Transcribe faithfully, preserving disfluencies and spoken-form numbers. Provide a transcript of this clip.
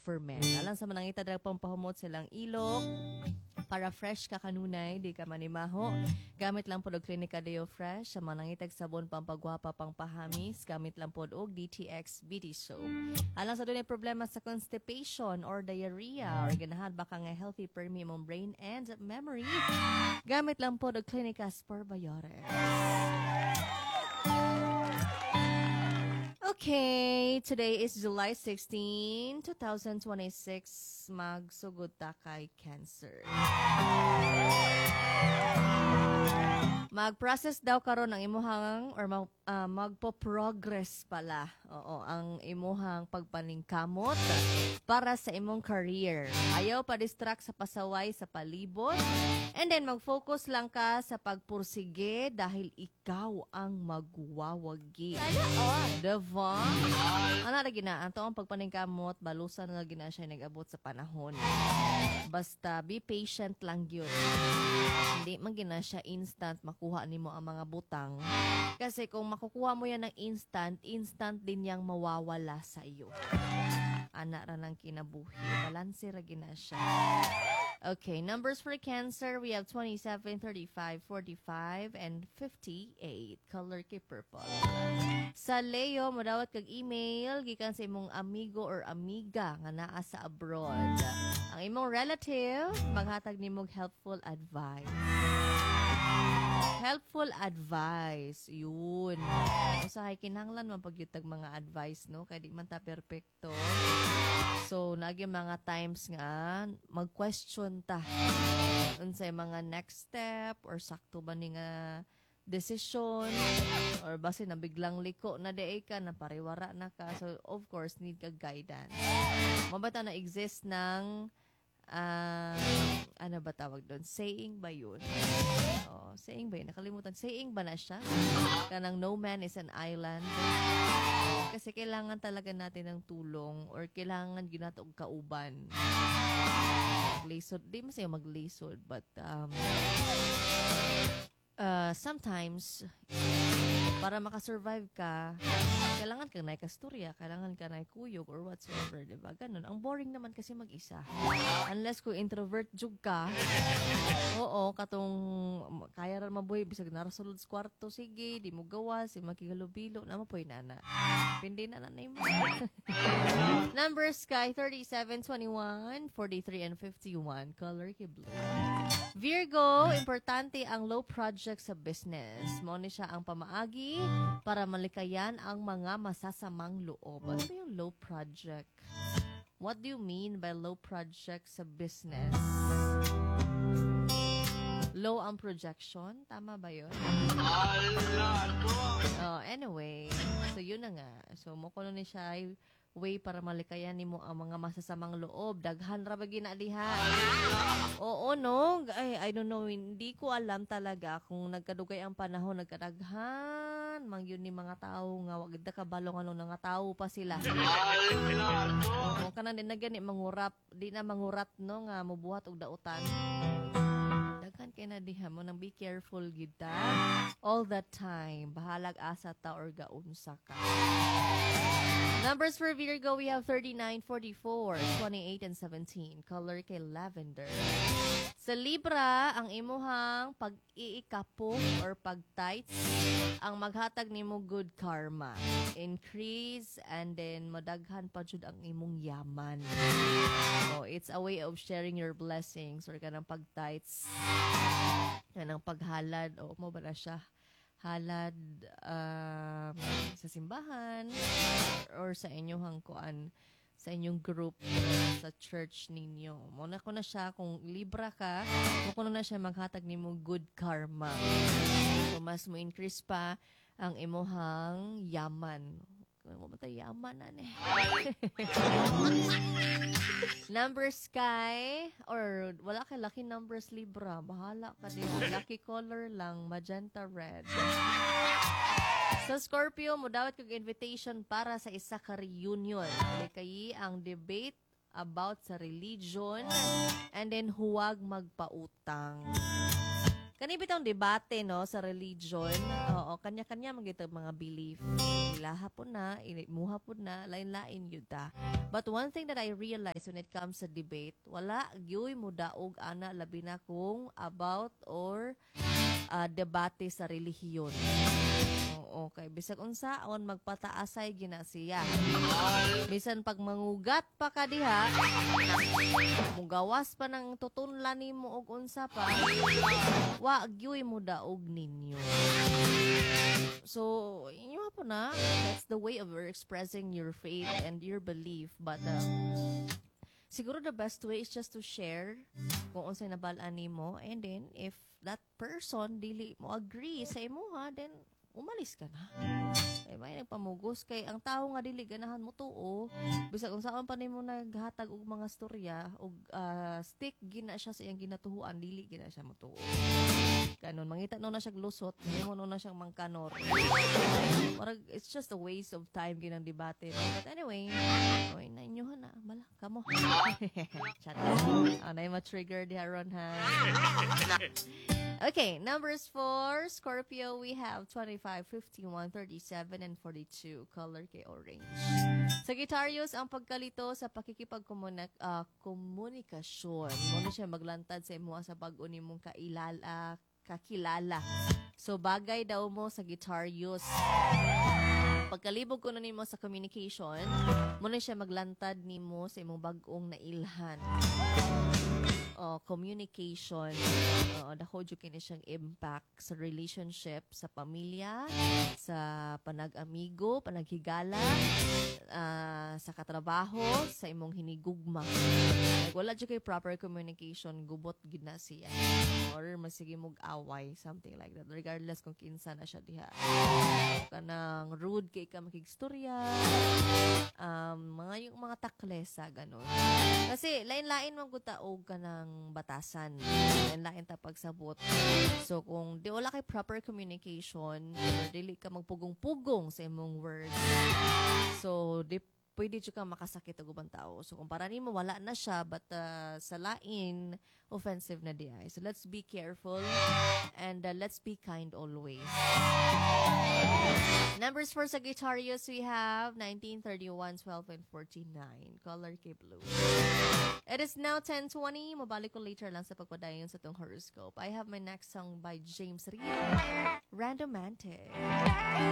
ferment. Alang sa manangita dahil pampahumot silang ilok, para fresh ka kanunay, di ka manimaho. Gamit lang po og Clinica Deo Fresh sa manangitag sabon pampagwapa pang pahamis. Gamit lang po og D T X Beauty Soap. Alang sa dunay problema sa constipation or diarrhea or ganahan baka nga healthy permi mong brain and memory. Gamit lang po og Clinica Sporbiotic. Okay, today is July sixteenth, twenty twenty-six. Magsugod ta kay cancer. Mag-process daw karon ang imuhang or mag, uh, magpo-progress pala. Oo, ang imuhang pagpaningkamot para sa imong career. Ayaw pa distract sa pasaway sa palibot. And then mag-focus lang ka sa pagpursige dahil ikaw ang magwawagi. Diba? Ano na gina? Anto ang pagpaningkamot, balusan na gina siya nag-abot sa panahon. Basta be patient lang yun. Hindi man gina siya instant makuha nimo ang mga butang. Kasi kung makukuha mo yan ng instant, instant din yang mawawala sa iyo. Ana ra ng kinabuhi. Balanse ra gina siya. Okay, numbers for cancer, we have twenty-seven, thirty-five, forty-five, and fifty-eight. Color kay purple. Sa Leo, madawat kag email gikan sa imong amigo or amiga nga naa sa abroad. Ang imong relative maghatag nimog helpful advice. Helpful advice. Yun. Usahay kinahanglan man pagyutag mga advice, no? Kaya di man ta perfecto. So, nagi mga times nga, mag-question ta. Unsay mga next step or sakto ba ni nga decision or basi na biglang liko na day ka, na pariwara na ka. So, of course, need ka guidance. Mabata na exist ng uh, ano ba tawag doon? Saying ba yun? Oh, saying ba yun? Nakalimutan. Saying ba na siya? Kanang no man is an island. Kasi kailangan talaga natin ng tulong or kailangan ginatog kauban. Maglisod. Di masaya maglisod. But um, uh, sometimes, para makasurvive ka, kailangan ka na ikasturya, kailangan ka na ikuyog or whatsoever, diba? Ganun. Ang boring naman kasi mag-isa. Unless kung introvert jug ka, oo, katong kaya rin mabuhay, bisag narasulod sa kwarto, sige, di mo gawas, di makigalubilo, na mapoy nana. Pindi na nanay mo. Numbers kay thirty-seven, twenty-one, forty-three, and fifty-one. Color kay blue. Virgo, importante ang low project sa business. Mo ni siya ang pamaagi para malikayan ang mga masasamang loob. Ano ba yung low project? What do you mean by low project sa business? Low ang projection? Tama ba yun? Oh, anyway, so yun na nga. So, mo ko ni siya ay way para malikayan nimo ang mga masasamang loob. Daghan ra ba gina diha? Oo, no? Ay, I don't know. Hindi ko alam talaga kung nagkadugay ang panahon, nagkadaghan. Mang yun ni mga tao nga, wag da kabalong ano nga tao pa sila. Oo, kanan din na gani mangurap. Di na mangurat, no? Nga, mubuhat og dautan. Daghan kay na diha mo nang be careful gid ta all the time. Bahalag asa ta or gaunsa ka. Numbers for Virgo, we have thirty-nine, forty-four, twenty-eight, and seventeen. Color kay lavender. Sa Libra, ang imuhang pag-iikapong or pag-tights ang maghatag nimo good karma. Increase and then madaghan pa jud ang imong yaman. So, it's a way of sharing your blessings or kanang pag-tights. Kanang paghalad. O, mo ba na siya? Halad um, sa simbahan or sa inyong kuan, sa inyong group sa church ninyo. Muna ko na siya, kung Libra ka, muna na siya maghatag nimo good karma. So, mas mo increase pa ang imuhang yaman. Ano ba tayo yaman na ne? Numbers kay, or wala kay lucky numbers Libra. Bahala ka din. Lucky color lang, magenta red. Sa Scorpio, mo dawat kag invitation para sa isa ka reunion. Kay ang debate about sa religion and then huwag magpautang. Kani bitong debate no sa religion. Oo, kanya-kanya man gyud mga belief. Ilaha po na, imuha po na, lain-lain yun ta. But one thing that I realize when it comes sa debate, wala gyoy mo daog ana labi na kung about or uh, debate sa relihiyon. Oo, okay. Bisag unsaon magpataasay gina siya. Bisan pag mangugat pa ka diha, mugawas pa ng tutunlan nimo og unsa pa, wa gyoy mo daog ninyo. So, inyo po na, that's the way of expressing your faith and your belief. But uh, siguro the best way is just to share kung unsay nabalaan nimo, and then if that person dili mo agree sa imuha, then umalis ka na. Eh, may nagpamugos kay ang tao nga dili ganahan mo tuo. Bisag unsaon pa nimo naghatag og mga storya og uh, stick gina siya sa iyang ginatuhuan, dili gina siya mo tuo. Kanon mangita no na siya lusot, nimo no na siyang mangkanor. Parang it's just a waste of time ginang debate. But anyway, oy na inyo na bala kamo. Chat. Ah, na ma-trigger di haron ha. Okay, numbers for Scorpio, we have twenty-five, fifty-one, thirty-seven, and forty-two. Color kay orange. Sagittarius, ang pagkalito sa pakikipagkomunikasyon. Uh, komunikasyon. Muna siya maglantad sa imo sa bag-o nimong kailala, kakilala. So, bagay daw mo, Sagittarius. Pagkalibog ko na nimo sa communication, muna siya maglantad nimo sa imong bag-ong nailhan. Uh, communication, uh, dako jud kini siyang impact sa relationship, sa pamilya, sa panag-amigo, panaghigala, uh, sa katrabaho, sa imong hinigugma. Like, wala jud kay proper communication, gubot gid na siya. Or masige mog away, something like that. Regardless kung kinsa na siya diha. Kanang rude kay ka makigstorya, um, mga yung mga taklesa, ganun. Kasi lain-lain man gud taog ka ng batasan. Lain-lain ta pagsabot. So kung di wala kay proper communication, or dili ka magpugong-pugong sa imong words, so di pwede jud ka makasakit og ubang tao. So kung para nimo wala na siya, but uh, sa lain offensive na di ay. So let's be careful and uh, let's be kind always. Numbers for Sagittarius, we have nineteen, thirty-one, twelve, and forty-nine. Color kay blue. It is now ten twenty. Mabalik ko later lang sa pagpadayon sa tong horoscope. I have my next song by James Rio, Randomantic.